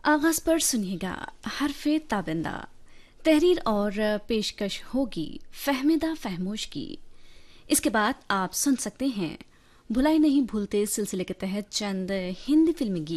आगाज पर सुनिएगा हरफे ताबिंदा। तहरीर और पेशकश होगी फहमिदा फहमोश की। इसके बाद आप सुन सकते हैं भुलाई नहीं भूलते सिलसिले के तहत चंद हिंदी फिल्मी गीत।